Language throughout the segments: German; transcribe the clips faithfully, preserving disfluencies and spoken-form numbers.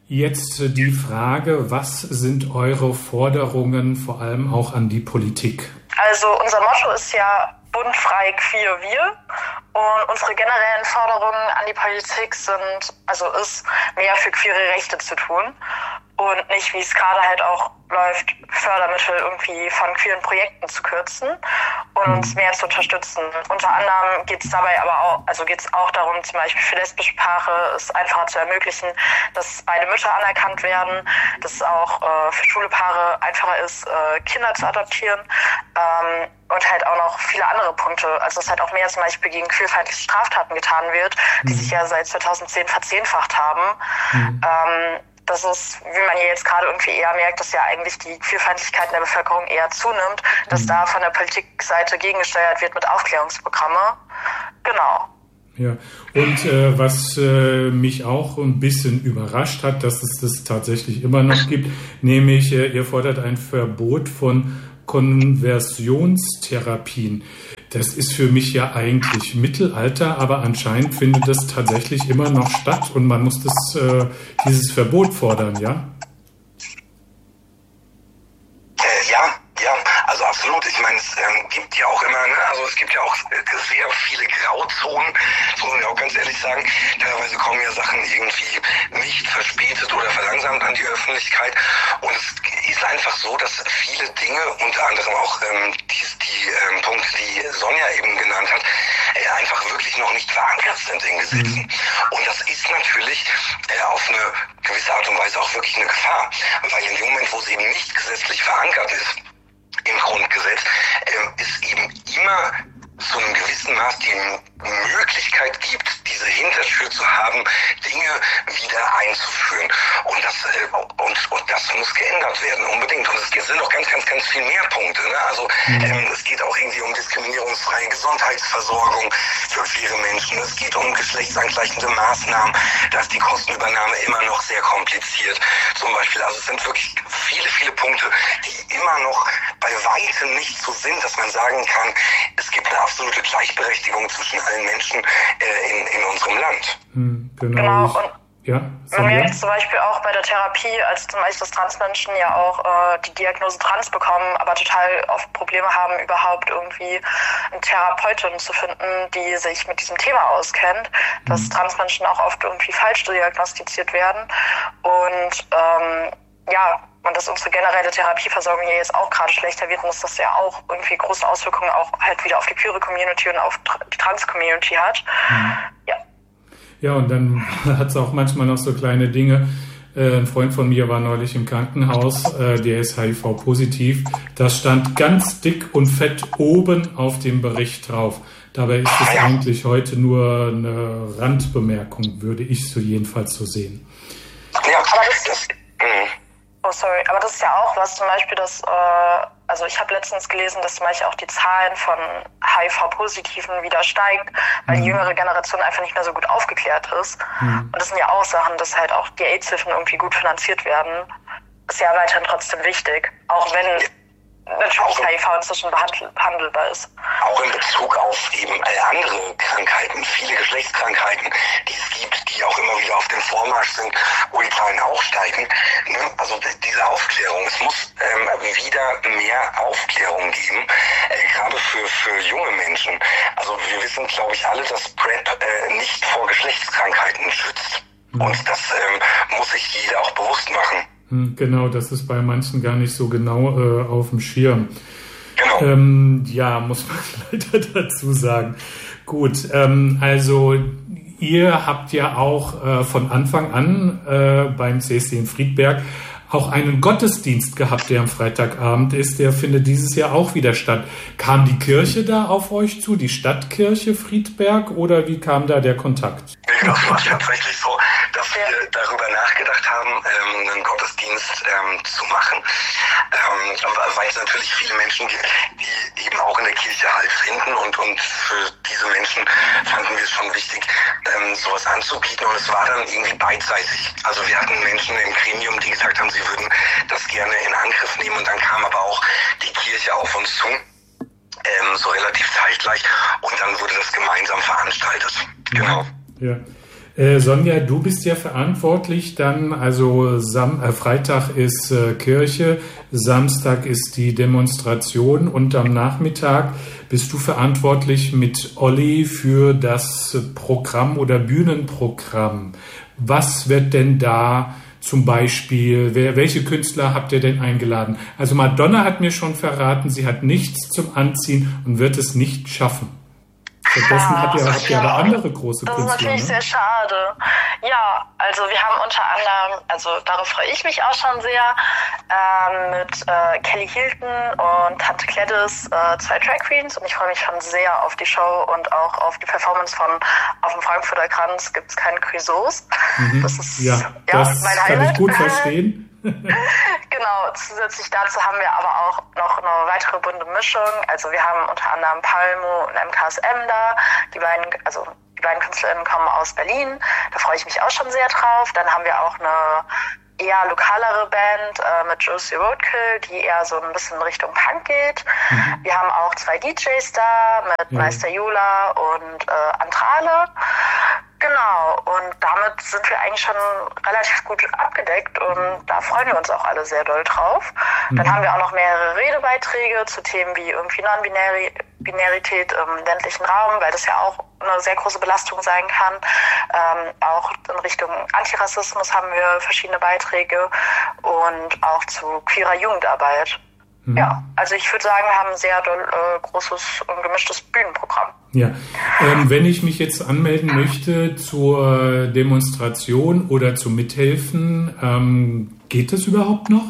Jetzt die Frage, was sind eure Forderungen vor allem auch an die Politik? Also unser Motto ist ja bunt, frei, queer, wir. Und unsere generellen Forderungen an die Politik sind, also ist, mehr für queere Rechte zu tun und nicht, wie es gerade halt auch läuft, Fördermittel irgendwie von queeren Projekten zu kürzen und uns mehr zu unterstützen. Unter anderem geht es dabei aber auch, also geht es auch darum, zum Beispiel für lesbische Paare es einfacher zu ermöglichen, dass beide Mütter anerkannt werden, dass es auch äh, für schwule Paare einfacher ist, äh, Kinder zu adoptieren. Ähm, und halt auch noch viele andere Punkte. Also dass halt auch mehr zum Beispiel gegen queerfeindliche Straftaten getan wird, die mhm. sich ja seit zweitausendzehn verzehnfacht haben. Mhm. Ähm, das ist, wie man ja jetzt gerade irgendwie eher merkt, dass ja eigentlich die Queerfeindlichkeit in der Bevölkerung eher zunimmt, dass mhm. da von der Politikseite gegengesteuert wird mit Aufklärungsprogramme. Genau. Ja, und äh, was äh, mich auch ein bisschen überrascht hat, dass es das tatsächlich immer noch gibt, nämlich äh, ihr fordert ein Verbot von Konversionstherapien. Das ist für mich ja eigentlich Mittelalter, aber anscheinend findet das tatsächlich immer noch statt und man muss das, äh, dieses Verbot fordern, ja? Äh, ja, ja, also absolut. Ich meine, es ähm, gibt ja auch immer, ne, also es gibt ja auch sehr viele Grauzonen, muss man ja auch ganz ehrlich sagen. Teilweise kommen ja Sachen irgendwie nicht verspätet oder verlangsamt an die Öffentlichkeit und es ist einfach so, dass viele Dinge, unter anderem auch ähm, die, die ähm, Punkte, die Sonja eben genannt hat, äh, einfach wirklich noch nicht verankert sind in Gesetzen. Mhm. Und das ist natürlich äh, auf eine gewisse Art und Weise auch wirklich eine Gefahr, weil in dem Moment, wo es eben nicht gesetzlich verankert ist, im Grundgesetz, äh, es eben immer zu einem gewissen Maß die Möglichkeit gibt, diese Hintertür zu haben, Dinge wieder einzuführen. Und das, äh, und, und das muss geändert werden, unbedingt. Und es sind noch ganz, ganz, ganz viel mehr Punkte. Ne? Also ähm, es geht auch irgendwie um diskriminierungsfreie Gesundheitsversorgung für queere Menschen. Es geht um geschlechtsangleichende Maßnahmen. Da ist die Kostenübernahme immer noch sehr kompliziert. Zum Beispiel, also es sind wirklich viele, viele Punkte, die immer noch bei weitem nicht so sind, dass man sagen kann, es gibt eine absolute Gleichberechtigung zwischen allen Menschen äh, in, in unserem Land. Hm, genau. genau. Und ja, man merkt zum Beispiel auch bei der Therapie, als zum Beispiel, dass Transmenschen ja auch äh, die Diagnose Trans bekommen, aber total oft Probleme haben, überhaupt irgendwie eine Therapeutin zu finden, die sich mit diesem Thema auskennt, mhm. dass Transmenschen auch oft irgendwie falsch diagnostiziert werden. Und ähm, ja, und dass unsere generelle Therapieversorgung hier jetzt auch gerade schlechter wird und dass das ja auch irgendwie große Auswirkungen auch halt wieder auf die queere Community und auf die Trans-Community hat. Mhm. Ja. Ja, und dann hat es auch manchmal noch so kleine Dinge. Äh, ein Freund von mir war neulich im Krankenhaus, äh, der ist H I V-positiv. Das stand ganz dick und fett oben auf dem Bericht drauf. Dabei ist es eigentlich heute nur eine Randbemerkung, würde ich so jedenfalls so sehen. Ja, aber das ist... Oh, sorry, aber das ist ja auch was, zum Beispiel, dass, äh, also ich habe letztens gelesen, dass zum Beispiel auch die Zahlen von H I V-Positiven wieder steigen, weil mhm. die jüngere Generation einfach nicht mehr so gut aufgeklärt ist. Mhm. Und das sind ja auch Sachen, dass halt auch die AIDS-Hilfen irgendwie gut finanziert werden. Ist ja weiterhin trotzdem wichtig, auch wenn natürlich H I V inzwischen behandel- behandelbar ist. Auch in Bezug auf eben andere Krankheiten, viele Geschlechtskrankheiten, die es gibt, die auch immer wieder auf dem Vormarsch sind, wo die Zahlen auch steigen. Also diese Aufklärung, es muss ähm, wieder mehr Aufklärung geben, äh, gerade für, für junge Menschen. Also wir wissen, glaube ich, alle, dass PrEP äh, nicht vor Geschlechtskrankheiten schützt. Mhm. Und das ähm, muss sich jeder auch bewusst machen. Genau, das ist bei manchen gar nicht so genau äh, auf dem Schirm. Genau. Ähm, ja, muss man leider dazu sagen. Gut, ähm, also ihr habt ja auch äh, von Anfang an äh, beim C S D in Friedberg auch einen Gottesdienst gehabt, der am Freitagabend ist. Der findet dieses Jahr auch wieder statt. Kam die Kirche da auf euch zu, die Stadtkirche Friedberg, oder wie kam da der Kontakt? Das war tatsächlich so, dass wir darüber nachgedacht haben, ähm, einen Gottesdienst ähm, zu machen, ähm, weil es natürlich viele Menschen gibt, die eben auch in der Kirche Halt finden, und, und für diese Menschen fanden wir es schon wichtig, ähm, sowas anzubieten, und es war dann irgendwie beidseitig. Also wir hatten Menschen im Gremium, die gesagt haben, sie würden das gerne in Angriff nehmen, und dann kam aber auch die Kirche auf uns zu, ähm, so relativ zeitgleich, und dann wurde das gemeinsam veranstaltet. Genau. Ja. Äh, Sonja, du bist ja verantwortlich dann, also Sam, äh, Freitag ist äh, Kirche, Samstag ist die Demonstration und am Nachmittag bist du verantwortlich mit Olli für das Programm oder Bühnenprogramm. Was wird denn da zum Beispiel, wer, welche Künstler habt ihr denn eingeladen? Also Madonna hat mir schon verraten, sie hat nichts zum Anziehen und wird es nicht schaffen. Stattdessen ja, habt ihr, habt ihr aber andere große das Künstler. Das ist natürlich ne? sehr schade. Ja, also wir haben unter anderem, also darauf freue ich mich auch schon sehr, ähm, mit äh, Kelly Hilton und Tante Gladys, äh, zwei Drag Queens, und ich freue mich schon sehr auf die Show und auch auf die Performance von Auf dem Frankfurter Kranz gibt es keine Cuisos. Mhm. Das ist ja, ja, das mein kann Highlight. ich gut verstehen. Genau, zusätzlich dazu haben wir aber auch noch eine weitere bunte Mischung. Also wir haben unter anderem Palmo und M K S M da. Die beiden, also die beiden KünstlerInnen kommen aus Berlin. Da freue ich mich auch schon sehr drauf. Dann haben wir auch eine eher lokalere Band äh, mit Josie Roadkill, die eher so ein bisschen Richtung Punk geht. Mhm. Wir haben auch zwei D Js da mit mhm. Meister Yola und äh, Antrale. Genau, und damit sind wir eigentlich schon relativ gut abgedeckt und da freuen wir uns auch alle sehr doll drauf. Mhm. Dann haben wir auch noch mehrere Redebeiträge zu Themen wie irgendwie Non-Binarität im ländlichen Raum, weil das ja auch eine sehr große Belastung sein kann. Ähm, auch in Richtung Antirassismus haben wir verschiedene Beiträge und auch zu queerer Jugendarbeit. Mhm. Ja, also ich würde sagen, wir haben ein sehr doll, äh, großes und gemischtes Bühnenprogramm. Ja, ähm, wenn ich mich jetzt anmelden möchte zur Demonstration oder zum Mithelfen, ähm, geht das überhaupt noch?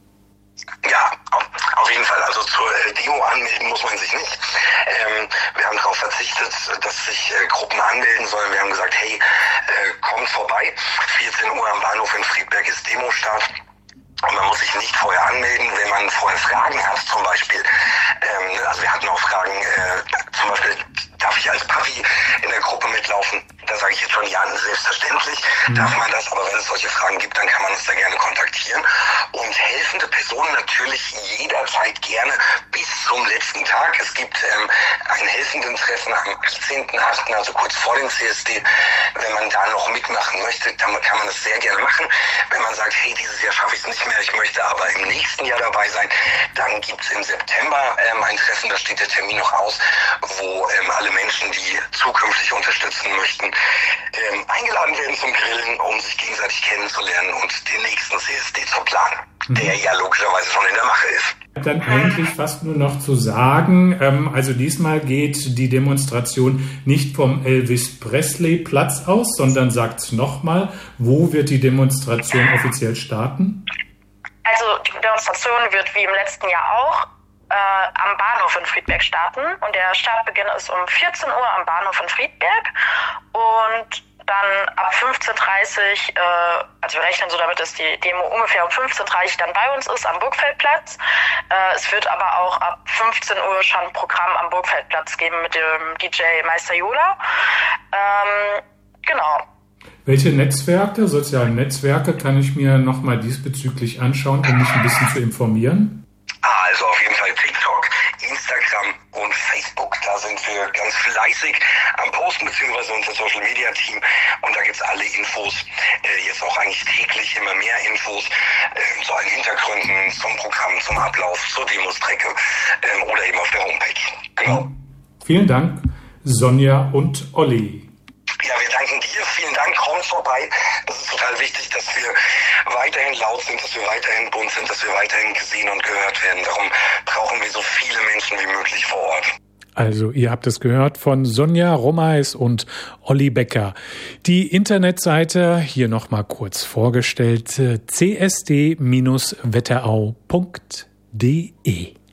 Ja, auf, auf jeden Fall. Also zur äh, Demo anmelden muss man sich nicht. Ähm, wir haben darauf verzichtet, dass sich äh, Gruppen anmelden sollen. Wir haben gesagt, hey, äh, kommt vorbei. vierzehn Uhr am Bahnhof in Friedberg ist Demostart. Und man muss sich nicht vorher anmelden, wenn man vorher Fragen hat, zum Beispiel. Ähm, also wir hatten auch Fragen, äh, zum Beispiel, darf ich als Papi in der Gruppe mitlaufen? Da sage ich jetzt schon, ja, selbstverständlich mhm. darf man das, aber wenn es solche Fragen gibt, dann kann man uns da gerne kontaktieren. Und helfende Personen natürlich jederzeit gerne bis zum letzten Tag. Es gibt ähm, ein helfenden Treffen am achtzehnten achten, also kurz vor dem C S D. Wenn man da noch mitmachen möchte, dann kann man das sehr gerne machen. Wenn man sagt, hey, dieses Jahr schaffe ich es nicht mehr, ich möchte aber im nächsten Jahr dabei sein, dann gibt es im September ähm, ein Treffen, da steht der Termin noch aus, wo ähm, alle Menschen, die zukünftig unterstützen möchten, ähm, eingeladen werden zum Grillen, um sich gegenseitig kennenzulernen und den nächsten C S D zu planen, mhm. der ja logischerweise schon in der Mache ist. Dann eigentlich fast nur noch zu sagen, ähm, also diesmal geht die Demonstration nicht vom Elvis Presley Platz aus, sondern sagt's nochmal, wo wird die Demonstration offiziell starten? Also die Demonstration wird wie im letzten Jahr auch äh, am Bahnhof in Friedberg starten und der Startbeginn ist um vierzehn Uhr am Bahnhof in Friedberg und dann ab fünfzehn Uhr dreißig, äh, also wir rechnen so damit, dass die Demo ungefähr um fünfzehn Uhr dreißig dann bei uns ist am Burgfeldplatz. Äh, es wird aber auch ab fünfzehn Uhr schon ein Programm am Burgfeldplatz geben mit dem D J Meister Yola. Ähm, genau. Welche Netzwerke, sozialen Netzwerke kann ich mir nochmal diesbezüglich anschauen, um mich ein bisschen zu informieren? Also auf jeden Fall TikTok, Instagram und Facebook. Da sind wir ganz fleißig am Posten, beziehungsweise unser Social Media Team. Und da gibt es alle Infos, äh, jetzt auch eigentlich täglich immer mehr Infos äh, zu allen Hintergründen, zum Programm, zum Ablauf, zur Demostrecke äh, oder eben auf der Homepage. Genau. Vielen Dank, Sonja und Olli. Ja, wir danken dir. Vielen Dank. Kommt vorbei. Das ist total wichtig, dass wir weiterhin laut sind, dass wir weiterhin bunt sind, dass wir weiterhin gesehen und gehört werden. Darum brauchen wir so viele Menschen wie möglich vor Ort. Also, ihr habt es gehört von Sonja Romeis und Olli Becker. Die Internetseite hier nochmal kurz vorgestellt: c s d Bindestrich wetterau punkt d e.